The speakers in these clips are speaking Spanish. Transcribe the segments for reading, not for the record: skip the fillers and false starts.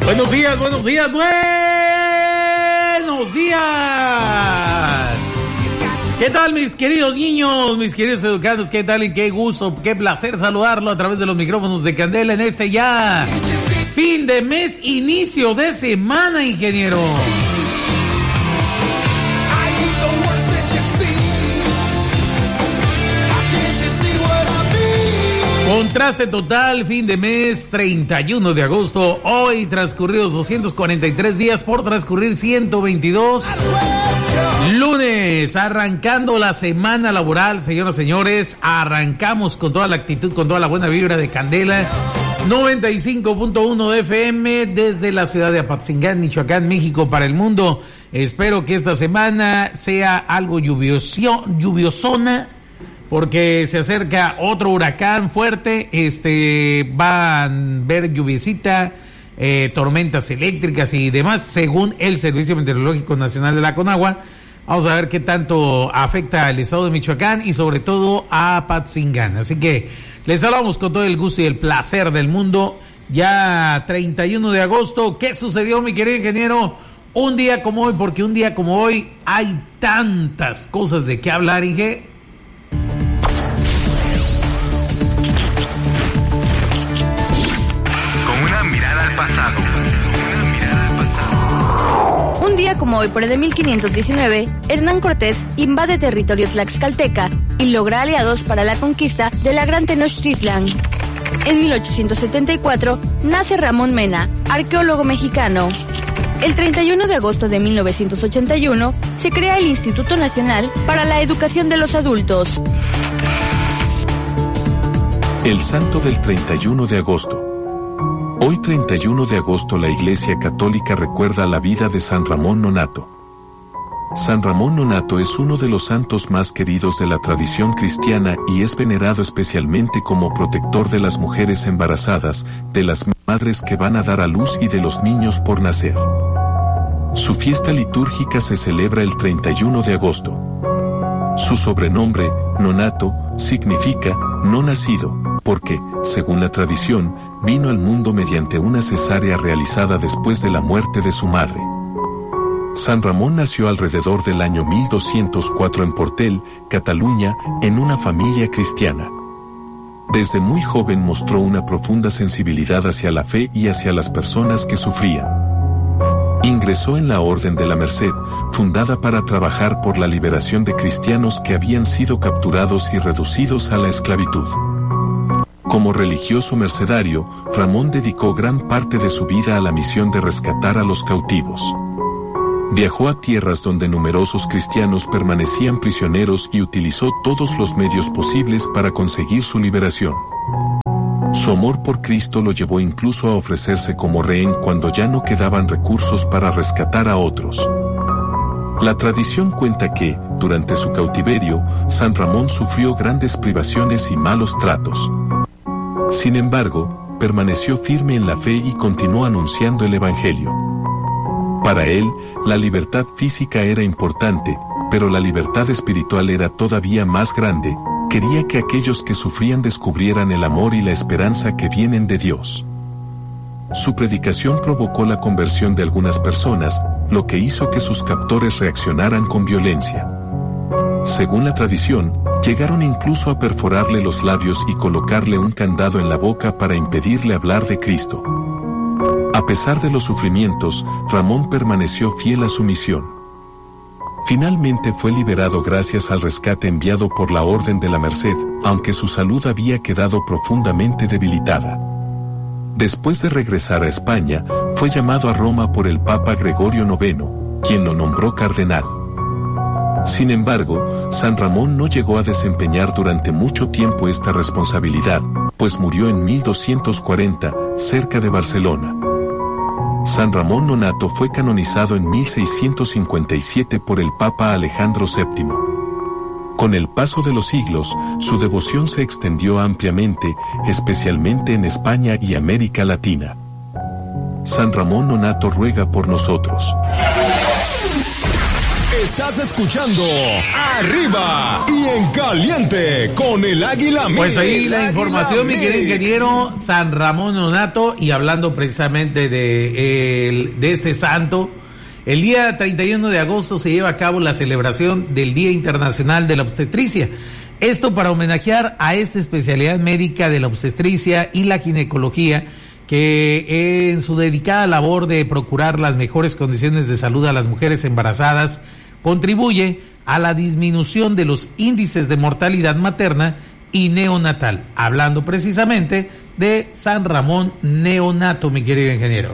Buenos días, buenos días, buenos días. ¿Qué tal, mis queridos niños, mis queridos educandos? ¿Qué tal y qué gusto, qué placer saludarlo a través de los micrófonos de Candela en este ya fin de mes, inicio de semana, ingeniero? Contraste total, fin de mes, 31 de agosto, hoy transcurridos 243 días por transcurrir 122. Lunes, arrancando la semana laboral, señoras y señores, arrancamos con toda la actitud, con toda la buena vibra de Candela, 95.1 de FM desde la ciudad de Apatzingán, Michoacán, México, para el mundo. Espero que esta semana sea algo lluviosona, porque se acerca otro huracán fuerte, va a haber lluviecita, tormentas eléctricas y demás, según el Servicio Meteorológico Nacional de la Conagua. Vamos a ver qué tanto afecta al estado de Michoacán y sobre todo a Apatzingán. Así que les hablamos con todo el gusto y el placer del mundo. Ya 31 de agosto, ¿qué sucedió, mi querido ingeniero? Un día como hoy, porque un día como hoy hay tantas cosas de qué hablar, Inge. Un día como hoy, por el de 1519, Hernán Cortés invade territorio tlaxcalteca y logra aliados para la conquista de la Gran Tenochtitlan. En 1874 nace Ramón Mena, arqueólogo mexicano. El 31 de agosto de 1981 se crea el Instituto Nacional para la Educación de los Adultos. El santo del 31 de agosto. Hoy 31 de agosto la Iglesia Católica recuerda la vida de San Ramón Nonnato. San Ramón Nonnato es uno de los santos más queridos de la tradición cristiana y es venerado especialmente como protector de las mujeres embarazadas, de las madres que van a dar a luz y de los niños por nacer. Su fiesta litúrgica se celebra el 31 de agosto. Su sobrenombre, Nonnato, significa no nacido, porque, según la tradición, vino al mundo mediante una cesárea realizada después de la muerte de su madre. San Ramón nació alrededor del año 1204 en Portel, Cataluña, en una familia cristiana. Desde muy joven mostró una profunda sensibilidad hacia la fe y hacia las personas que sufrían. Ingresó en la Orden de la Merced, fundada para trabajar por la liberación de cristianos que habían sido capturados y reducidos a la esclavitud. Como religioso mercedario, Ramón dedicó gran parte de su vida a la misión de rescatar a los cautivos. Viajó a tierras donde numerosos cristianos permanecían prisioneros y utilizó todos los medios posibles para conseguir su liberación. Su amor por Cristo lo llevó incluso a ofrecerse como rehén cuando ya no quedaban recursos para rescatar a otros. La tradición cuenta que, durante su cautiverio, San Ramón sufrió grandes privaciones y malos tratos. Sin embargo, permaneció firme en la fe y continuó anunciando el Evangelio. Para él, la libertad física era importante, pero la libertad espiritual era todavía más grande. Quería que aquellos que sufrían descubrieran el amor y la esperanza que vienen de Dios. Su predicación provocó la conversión de algunas personas, lo que hizo que sus captores reaccionaran con violencia. Según la tradición, llegaron incluso a perforarle los labios y colocarle un candado en la boca para impedirle hablar de Cristo. A pesar de los sufrimientos, Ramón permaneció fiel a su misión. Finalmente fue liberado gracias al rescate enviado por la Orden de la Merced, aunque su salud había quedado profundamente debilitada. Después de regresar a España, fue llamado a Roma por el Papa Gregorio IX, quien lo nombró cardenal. Sin embargo, San Ramón no llegó a desempeñar durante mucho tiempo esta responsabilidad, pues murió en 1240, cerca de Barcelona. San Ramón Nonnato fue canonizado en 1657 por el Papa Alejandro VII. Con el paso de los siglos, su devoción se extendió ampliamente, especialmente en España y América Latina. San Ramón Nonnato ruega por nosotros. Estás escuchando Arriba y en Caliente con el Águila Mix. Pues ahí la información, mi querido ingeniero. San Ramón Nonato, y hablando precisamente de este santo, el día 31 de agosto se lleva a cabo la celebración del Día Internacional de la Obstetricia. Esto para homenajear a esta especialidad médica de la obstetricia y la ginecología, que en su dedicada labor de procurar las mejores condiciones de salud a las mujeres embarazadas, contribuye a la disminución de los índices de mortalidad materna y neonatal. Hablando precisamente de San Ramón Neonato, mi querido ingeniero.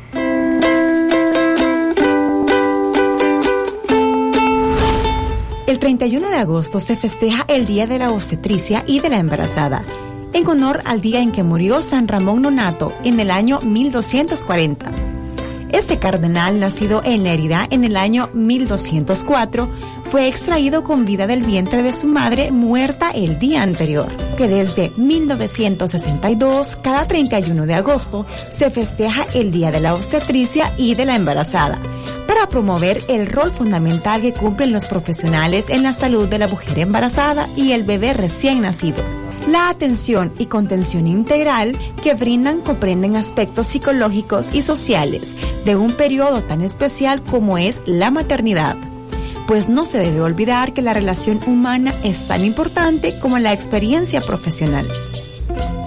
El 31 de agosto se festeja el Día de la Obstetricia y de la Embarazada, en honor al día en que murió San Ramón Nonato en el año 1240. Este cardenal, nacido en Lérida en el año 1204, fue extraído con vida del vientre de su madre muerta el día anterior, que desde 1962, cada 31 de agosto, se festeja el Día de la Obstetricia y de la Embarazada, para promover el rol fundamental que cumplen los profesionales en la salud de la mujer embarazada y el bebé recién nacido. La atención y contención integral que brindan comprenden aspectos psicológicos y sociales de un periodo tan especial como es la maternidad. Pues no se debe olvidar que la relación humana es tan importante como la experiencia profesional.